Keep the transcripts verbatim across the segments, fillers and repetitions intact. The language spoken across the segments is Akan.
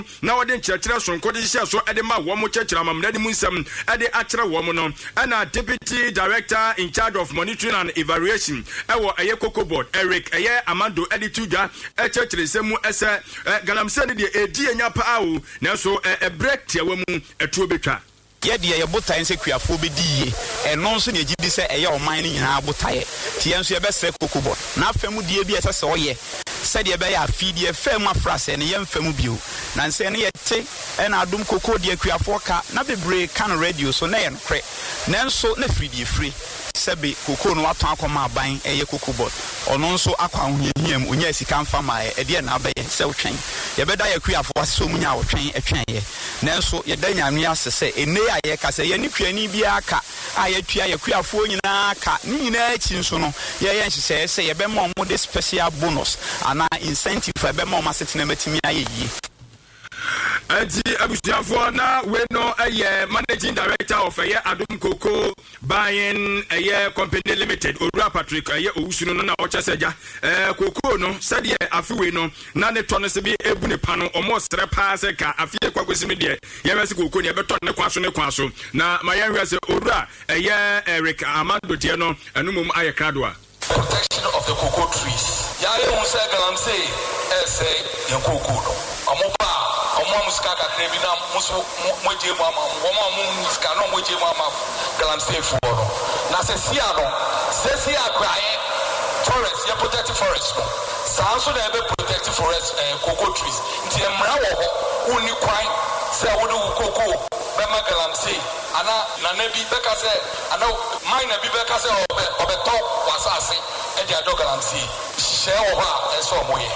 na wode nkyerɛkyerɛ sonko de hyɛ so ede ma wo mo kyerɛkyerɛ amamna de mu nsɛm ede akyerɛ wo mo no ɛna deputy director in charge of monitoring and evaluation ɛwɔ ɛyɛ Cocoa Board Eric ɛyɛ Amando ede tuja ɛkyerɛkyerɛ sɛ mu ɛsɛ galamsɛ ne de edi enya pa awo nanso ɛ break tiawa mu ɛtuo betwa ye de ye botae nse kuafo be die eno nso ne gidi se eye oman ni nyina botae tie nso ye be se Cocoa Board na afam die bi ese se oye se de be ya afidie fam afrase ne ye mfam bio na nse ne ye te e na adom Cocoa de kuafo ka na bebre kan radio so na ye nkre nanso na fridie free sebe Cocoa no aton akoma aban eye Cocoa Board ono nso akwa hohiam onya sika mfa ma e de na abaye se wotwen ye beda ye kuafo aso munya wotwen etwen ye nanso ye da nyame asese ene aye ka se ye ni kuani bia ka aye tua ye kuafo nyina ka ni nyina achi nso no ye ye nhye se ye be ma mo de special bonus ana incentive for be ma o masetena matimi aye yi Ati abusiafo na we no eye managing director of eye Adom Cocoa Buying eye company limited Owura Patrick eye owusuno no na ocheseja eh Cocoa no sade afiwe no na ne tono se bi ebu ne pa no omo stre pa se ka afie kwakosimi de ye mese Cocoa ne beto ne kwaso ne kwaso na mayenhwe se Owura eye Eric Amando tie no enumum aye kradoa protection of the cocoa trees yare won say galamsey e say ye cocoa no omo pa omo muska ka krebi na muso moje mu ama omo omo muska no moje mu ama galamsey fo no na se sia no se sia krae forest ye protect forest no sa so na be protect forest eh, cocoa trees nti emra wo ho uni kwan se wo do cocoa be ma galamsey ana na na bi beka se ana mine bi beka se obe obe to wasase e dia do galamsey she wo ha e so moye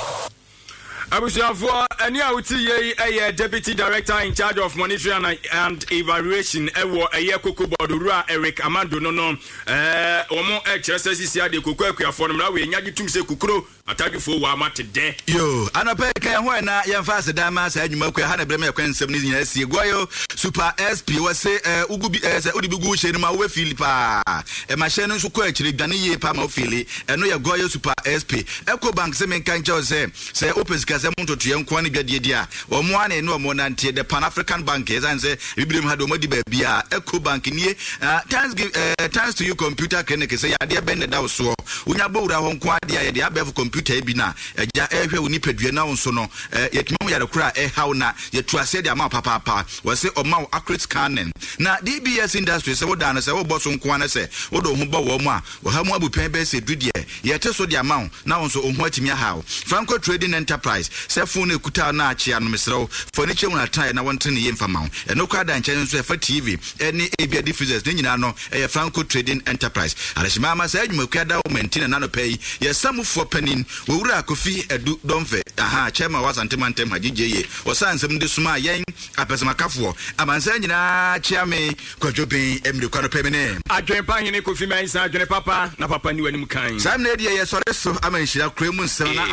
Abusiafo ani awuti ye eye deputy director in charge of monitoring and, and evaluation ewo eye Cocoa Board Owura Eric Amando no no eh omo e kyerese sisi ade Cocoa akuafo no mra we nya gitum se kukuro atadifo wa mate de yo anope kan ho na yemfa sedama sa adwuma kwa ha na brem yakwan nsem ni nyina sie goyo super sp wose eh ugubi eh se odi bigu hye ni ma we filipa e ma hye no nso kwa akire dwane ye pa ma fili eno ye goyo super sp Eco Bank se men kan che se se opesika se muntoto ye nkwa ne dwadie dia wo mo ana eno mo nante the Pan African Bank ezan se bibrem ha do mo di ba bia Eco Bank nie thanks give thanks to you computer clinic se ya de ben da so unya bowura ho nkwa de ya de abef computer bi na eja ehwe oni padua na wonso no yetimam ya de kura e haw na yetu ase de ama papa papa wo se omaw accurate scanning na D B S industry se wo da na se wo boso nkwa na se wo do ho bo wo mu a wo ha mu abupen be se dudie yete so de amaw na wonso ohun atimi haw Franco Trading Enterprise se phone ekuta na achi anu mesrew furniture una tie na wonte ne yemfa maw eno kwa da nchen so e fa T V eni ebia diffusers ne nyina no e Franco Trading Enterprise alashima ma se adwuma kwa da wo maintain na no pay ye samufo panin Owura Kofi Edu Domfe aha chema wasante mantem hagigeye osansem de suma yen apesema kafo amansa nyina chiame kwadwoben emre kwano pemene adwen pa hene Kofi Mensa adwen papa na papa ni wanim kan sam na dia ye sore so amanhira kremu nsem na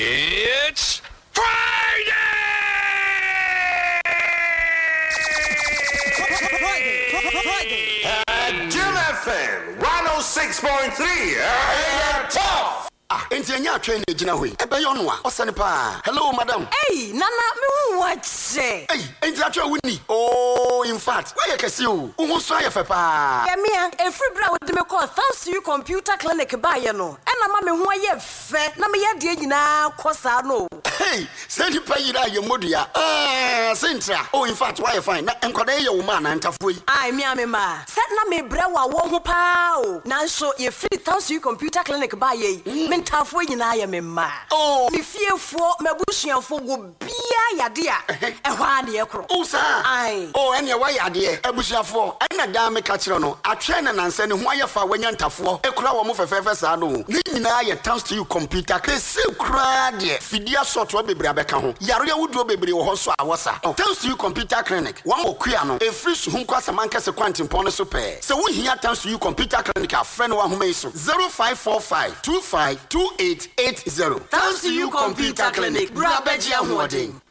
it's Friday Jim F M one oh six point three uh, tough. Ah, enti anya atwe na gina hoi. Ebe yo no a, osane pa. Hello madam. Hey, nana me hu wache. Hey, enti atwe wuni. Oh, in fact, why you kesi o? Uhu so aye fe pa. Ya mia, e free bra wo de me call thanks to you computer clinic ba ye no. E na ma me hu aye fe, na me ye de nyina kosa no. Hey, send you pay ira ye modua. Ah, Sintra. Oh, in fact, why you fine? Na enkwada ye wo ma na ntafo yi. Ai mia me ma. Set na me bra wa wo ho pa o. Na so ye free thanks to you computer clinic ba ye. Me ntafo nyina ye me ma. Oh, me fiefo mabusuafo go bia yade a. E hwa na ye kro. Oh, sir. Ai. Oh, ene wa yade abusuafo. Ena da me ka kire no. Atwe na nanse ne ho aye fa wanya ntafo. E kura wo mo fefefe sa no. Ni nyina ye thanks to you computer. Kese kura de. Fidia sort wa bebre abeka ho. Yare wudo bebre wo ho so awosa. Thanks to you computer clinic. Wa mo kua no. E free so hu kwasa manka se kwantimpo no so pe. Se wo hia thanks to you computer clinic a friend wa homa iso. zero five four five two five two eight eight zero. Thanks to you computer clinic. Bra beji ahoden.